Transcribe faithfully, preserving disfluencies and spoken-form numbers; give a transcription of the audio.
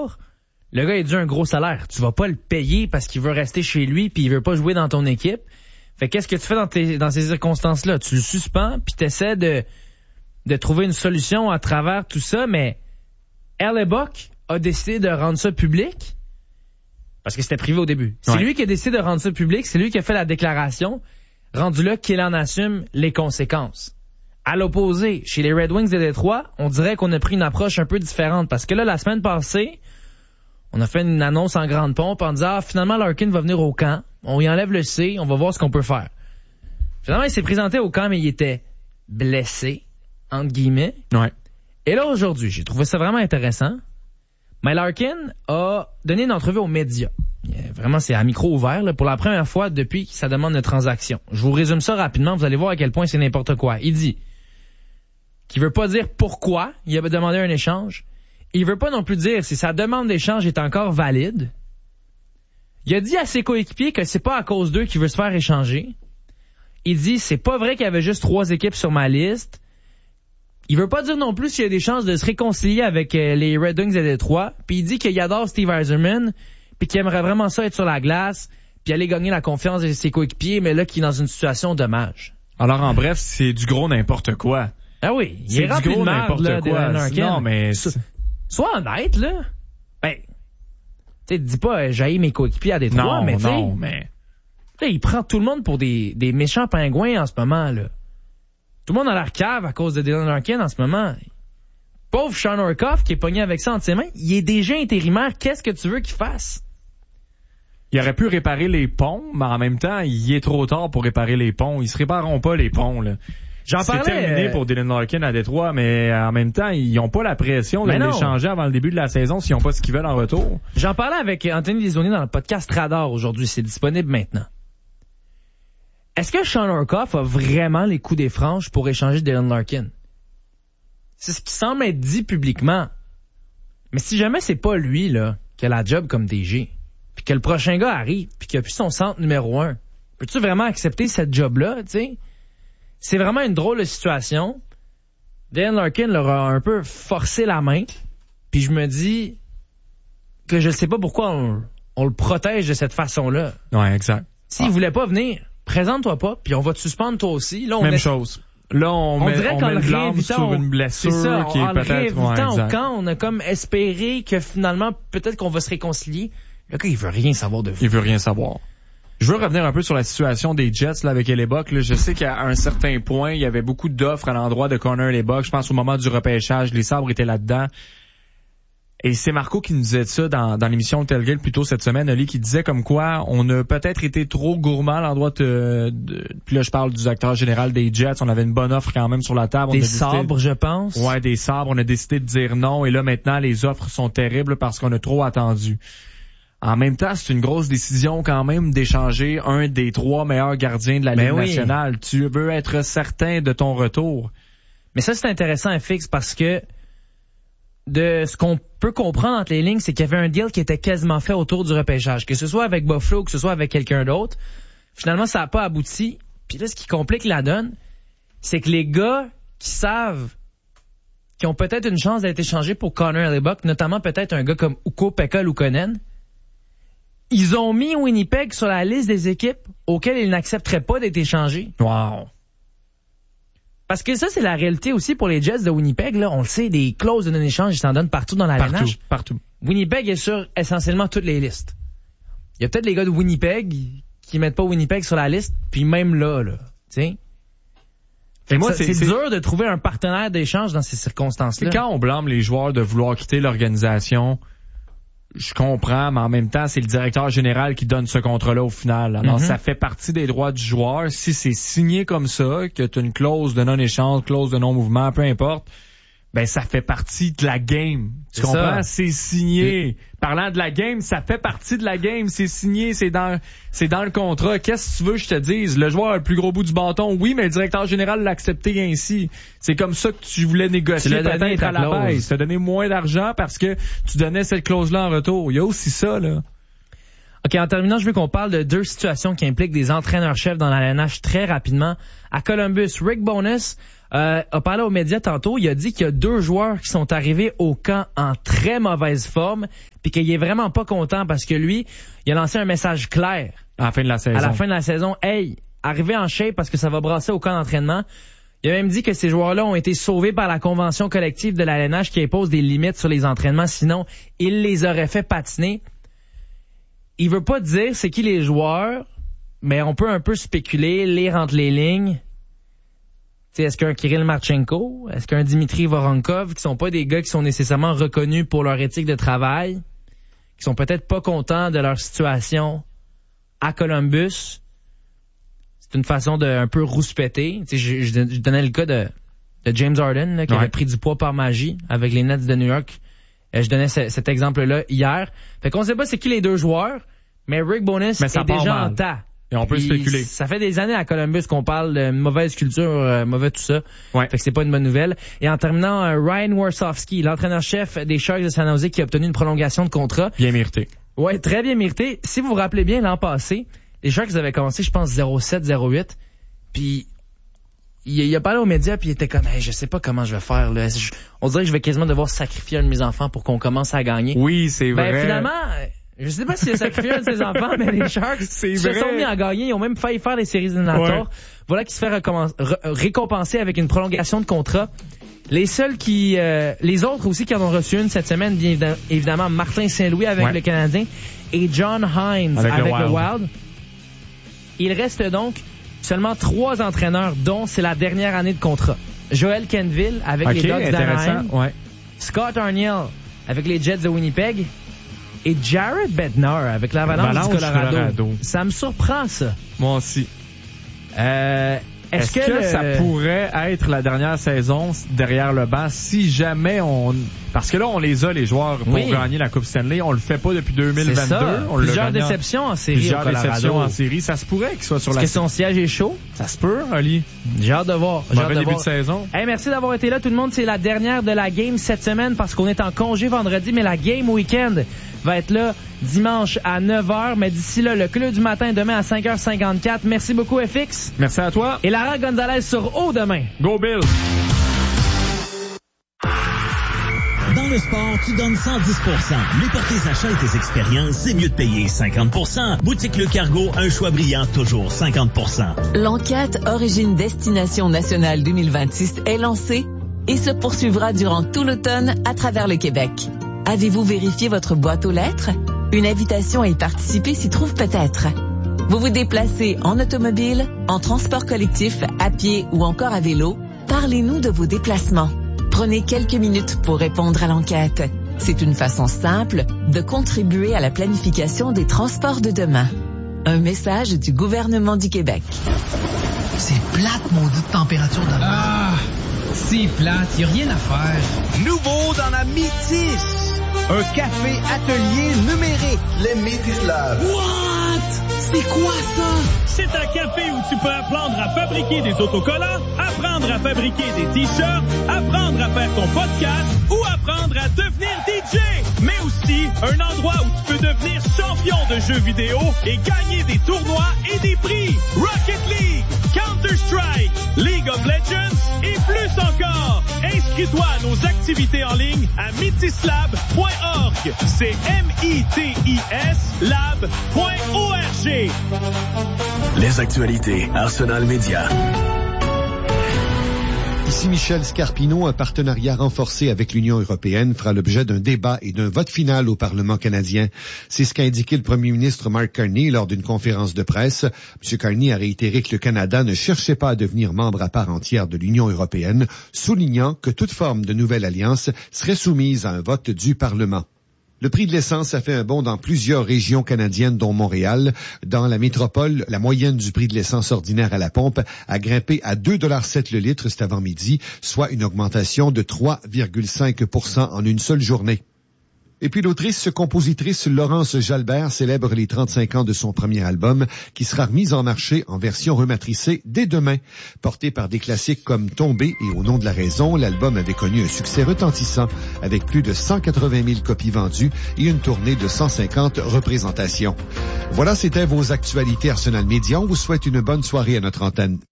part, le gars, il a dû un gros salaire. Tu vas pas le payer parce qu'il veut rester chez lui puis il veut pas jouer dans ton équipe. Fait qu'est-ce que tu fais dans, tes, dans ces circonstances-là? Tu le suspends puis t'essaies de, de trouver une solution à travers tout ça, mais Hellebuyck a décidé de rendre ça public parce que c'était privé au début. C'est ouais. lui qui a décidé de rendre ça public, c'est lui qui a fait la déclaration. Rendu là qu'il en assume les conséquences. À l'opposé, chez les Red Wings de Détroit, on dirait qu'on a pris une approche un peu différente parce que là, la semaine passée, on a fait une annonce en grande pompe en disant ah, finalement Larkin va venir au camp, on y enlève le C, on va voir ce qu'on peut faire. Finalement, il s'est présenté au camp, mais il était blessé, entre guillemets. Ouais. Et là, aujourd'hui, j'ai trouvé ça vraiment intéressant. Mais Larkin a donné une entrevue aux médias. Vraiment, c'est à micro ouvert, là, pour la première fois depuis sa demande de transaction. Je vous résume ça rapidement, vous allez voir à quel point c'est n'importe quoi. Il dit qu'il veut pas dire pourquoi il a demandé un échange. Il veut pas non plus dire si sa demande d'échange est encore valide. Il a dit à ses coéquipiers que c'est pas à cause d'eux qu'il veut se faire échanger. Il dit c'est pas vrai qu'il y avait juste trois équipes sur ma liste. Il veut pas dire non plus s'il y a des chances de se réconcilier avec euh, les Red Wings de Détroit. Puis il dit qu'il adore Steve Yzerman, puis qu'il aimerait vraiment ça être sur la glace, puis aller gagner la confiance de ses coéquipiers, mais là qu'il est dans une situation dommage. Alors en bref, c'est du gros n'importe quoi. Ah oui, il c'est est du gros n'importe là, quoi. Non mais so, sois honnête là. Ben, tu sais, dis pas euh, j'haïs mes coéquipiers à Détroit, non, mais tu sais, non, mais là il prend tout le monde pour des des méchants pingouins en ce moment là. Tout le monde a l'air cave à cause de Dylan Larkin en ce moment. Pauvre Sean Orkoff qui est pogné avec ça entre ses mains, il est déjà intérimaire. Qu'est-ce que tu veux qu'il fasse? Il aurait pu réparer les ponts, mais en même temps, il est trop tard pour réparer les ponts. Ils se répareront pas, les ponts, là. J'en parlais. C'est terminé pour Dylan Larkin à Détroit, mais en même temps, ils ont pas la pression de l'échanger avant le début de la saison s'ils ont pas ce qu'ils veulent en retour. J'en parlais avec Anthony Desaulniers dans le podcast Radar aujourd'hui. C'est disponible maintenant. Est-ce que Sean Orkoff a vraiment les coups des franges pour échanger Dylan Larkin? C'est ce qui semble être dit publiquement. Mais si jamais c'est pas lui, là, qui a la job comme D G, puis que le prochain gars arrive, puis qu'il a plus son centre numéro un, peux-tu vraiment accepter cette job-là, tu sais? C'est vraiment une drôle de situation. Dylan Larkin leur a un peu forcé la main, puis je me dis que je sais pas pourquoi on, on le protège de cette façon-là. Ouais, exact. S'il ah. voulait pas venir, présente-toi pas, puis on va te suspendre toi aussi. Là, on Même est... chose. Là, on, on met, dirait on qu'en met le blâme sur une blessure ça, qui est en peut-être... En réévitant ouais, au camp, on a comme espéré que finalement, peut-être qu'on va se réconcilier. Le gars, il veut rien savoir de vous. Il veut rien savoir. Je veux revenir un peu sur la situation des Jets là avec Hellebuyck. Là, je sais qu'à un certain point, il y avait beaucoup d'offres à l'endroit de Connor Hellebuyck. Je pense au moment du repêchage, les Sabres étaient là-dedans. Et c'est Marco qui nous disait ça dans, dans l'émission Tailgate plus tôt cette semaine, Ali, qui disait comme quoi on a peut-être été trop gourmand à l'endroit de, de... Puis là, je parle du directeur général des Jets. On avait une bonne offre quand même sur la table. Des on a sabres, décidé... je pense. Ouais, des sabres. On a décidé de dire non. Et là, maintenant, les offres sont terribles parce qu'on a trop attendu. En même temps, c'est une grosse décision quand même d'échanger un des trois meilleurs gardiens de la Ligue oui. nationale. Tu veux être certain de ton retour. Mais ça, c'est intéressant, F X, parce que de ce qu'on peut comprendre entre les lignes, c'est qu'il y avait un deal qui était quasiment fait autour du repêchage. Que ce soit avec Buffalo ou que ce soit avec quelqu'un d'autre, finalement, ça n'a pas abouti. Puis là, ce qui complique la donne, c'est que les gars qui savent qui ont peut-être une chance d'être échangés pour Connor Hellebuyck, notamment peut-être un gars comme Ukko-Pekka Luukkonen, ils ont mis Winnipeg sur la liste des équipes auxquelles ils n'accepteraient pas d'être échangés. Wow. Parce que ça, c'est la réalité aussi pour les Jets de Winnipeg. Là, on le sait, des clauses de non-échange, ils s'en donnent partout dans la Partout, L N H. partout. Winnipeg est sur essentiellement toutes les listes. Il y a peut-être les gars de Winnipeg qui mettent pas Winnipeg sur la liste, puis même là, là, tu sais. Et moi, c'est, c'est dur de trouver un partenaire d'échange dans ces circonstances-là. Quand on blâme les joueurs de vouloir quitter l'organisation, je comprends, mais en même temps, c'est le directeur général qui donne ce contrat-là au final. Alors, mm-hmm. ça fait partie des droits du joueur. Si c'est signé comme ça, que tu as une clause de non-échange, clause de non-mouvement, peu importe, ben ça fait partie de la game. Tu c'est comprends? Ça. C'est signé. C'est... Parlant de la game, ça fait partie de la game. C'est signé, c'est dans c'est dans le contrat. Qu'est-ce que tu veux que je te dise? Le joueur a le plus gros bout du bâton, oui, mais le directeur général l'a accepté ainsi. C'est comme ça que tu voulais négocier peut-être à la baisse. Tu as donné moins d'argent parce que tu donnais cette clause-là en retour. Il y a aussi ça, là. OK, en terminant, je veux qu'on parle de deux situations qui impliquent des entraîneurs-chefs dans la L N H très rapidement. À Columbus, Rick Bowness euh, a parlé aux médias tantôt. Il a dit qu'il y a deux joueurs qui sont arrivés au camp en très mauvaise forme puis qu'il est vraiment pas content parce que lui, il a lancé un message clair. À la fin de la saison. À la fin de la saison. Hey, arrivez en shape parce que ça va brasser au camp d'entraînement. Il a même dit que ces joueurs-là ont été sauvés par la convention collective de la L N H qui impose des limites sur les entraînements. Sinon, il les aurait fait patiner. Il veut pas dire c'est qui les joueurs, mais on peut un peu spéculer, lire entre les lignes. T'sais, est-ce qu'un Kirill Marchenko, est-ce qu'un Dimitri Voronkov, qui sont pas des gars qui sont nécessairement reconnus pour leur éthique de travail, qui sont peut-être pas contents de leur situation à Columbus. C'est une façon de un peu rouspéter. Je, je, je donnais le cas de, de James Harden, là, qui ouais. avait pris du poids par magie avec les Nets de New York. Je donnais ce, cet exemple-là hier. Fait qu'on sait pas c'est qui les deux joueurs, mais Rick Bowness est déjà mal. En tas. Et on peut Puis, spéculer. Ça fait des années à Columbus qu'on parle de mauvaise culture, euh, mauvais tout ça. Ouais. Fait que c'est pas une bonne nouvelle. Et en terminant, euh, Ryan Warsofsky, l'entraîneur-chef des Sharks de San Jose, qui a obtenu une prolongation de contrat. Bien mérité. Ouais, très bien mérité. Si vous vous rappelez bien, l'an passé, les Sharks avaient commencé, je pense, zéro sept zéro huit. Puis il, il a parlé aux médias, puis il était comme, hey, je sais pas comment je vais faire. Là. Je, on dirait que je vais quasiment devoir sacrifier un de mes enfants pour qu'on commence à gagner. Oui, c'est ben, vrai. Finalement, je sais pas s'il a sacrifié un de ses enfants, mais les Sharks c'est se vrai. sont mis à gagner. Ils ont même failli faire les séries éliminatoires. Ouais. Voilà qui se fait recommence, re, récompenser avec une prolongation de contrat. Les seuls qui, euh, les autres aussi qui en ont reçu une cette semaine, bien évidemment, Martin Saint-Louis avec ouais. le Canadien et John Hines avec, avec le, Wild. le Wild. Il reste donc seulement trois entraîneurs, dont c'est la dernière année de contrat. Joel Kenville avec okay, les Ducks d'Anaheim, ouais. Scott Arniel avec les Jets de Winnipeg et Jared Bednar avec l'Avalanche du Colorado. Colorado. Ça me surprend, ça. Moi aussi. Euh, est-ce, est-ce que, que le... ça pourrait être la dernière saison derrière le banc si jamais on... Parce que là, on les a, les joueurs, pour oui. gagner la Coupe Stanley. On le fait pas depuis deux mille vingt-deux. C'est ça. On Plusieurs déceptions en série Plusieurs au Colorado. déceptions en série. Ça se pourrait qu'il soit sur Est-ce la... que son siège est chaud? Ça se peut, Ali. J'ai hâte de voir. J'ai Mauvais hâte de début voir. de saison. Hey, merci d'avoir été là, tout le monde. C'est la dernière de la game cette semaine parce qu'on est en congé vendredi, mais la game week-end va être là dimanche à neuf heures. Mais d'ici là, le club du matin demain à cinq heures cinquante-quatre. Merci beaucoup, F X. Merci à toi. Et Lara Gonzalez sur O demain. Go Bill. Dans le sport, tu donnes cent dix pour cent. Mais pour tes achats et tes expériences, c'est mieux de payer cinquante pour cent. Boutique Le Cargo, un choix brillant, toujours cinquante pour cent. L'enquête Origine Destination Nationale deux mille vingt-six est lancée et se poursuivra durant tout l'automne à travers le Québec. Avez-vous vérifié votre boîte aux lettres? Une invitation à y participer s'y trouve peut-être. Vous vous déplacez en automobile, en transport collectif, à pied ou encore à vélo? Parlez-nous de vos déplacements. Prenez quelques minutes pour répondre à l'enquête. C'est une façon simple de contribuer à la planification des transports de demain. Un message du gouvernement du Québec. C'est plate, maudite température de Ah, c'est plate, y a rien à faire. Nouveau dans la Métis, un café atelier numérique. Les Métis Lab. What? C'est quoi ça? C'est un café où tu peux apprendre à fabriquer des autocollants, apprendre à fabriquer des t-shirts, apprendre à faire ton podcast ou apprendre à devenir D J. Mais aussi un endroit où tu peux devenir champion de jeux vidéo et gagner des tournois et des prix. Rocket League, Counter-Strike, League of Legends et plus encore. Inscris-toi à nos activités en ligne à métislab point org. C'est M I T I S lab point org. Les actualités Arsenal Média. Ici Michel Scarpino, un partenariat renforcé avec l'Union européenne fera l'objet d'un débat et d'un vote final au Parlement canadien. C'est ce qu'a indiqué le premier ministre Mark Carney lors d'une conférence de presse. M. Carney a réitéré que le Canada ne cherchait pas à devenir membre à part entière de l'Union européenne, soulignant que toute forme de nouvelle alliance serait soumise à un vote du Parlement. Le prix de l'essence a fait un bond dans plusieurs régions canadiennes, dont Montréal. Dans la métropole, la moyenne du prix de l'essence ordinaire à la pompe a grimpé à deux virgule sept dollars le litre cet avant-midi, soit une augmentation de trois virgule cinq pour cent en une seule journée. Et puis l'autrice, compositrice Laurence Jalbert célèbre les trente-cinq ans de son premier album qui sera remis en marché en version rematricée dès demain. Porté par des classiques comme Tombé et Au nom de la raison, l'album avait connu un succès retentissant avec plus de cent quatre-vingt mille copies vendues et une tournée de cent cinquante représentations. Voilà, c'était vos actualités Arsenal Média. On vous souhaite une bonne soirée à notre antenne.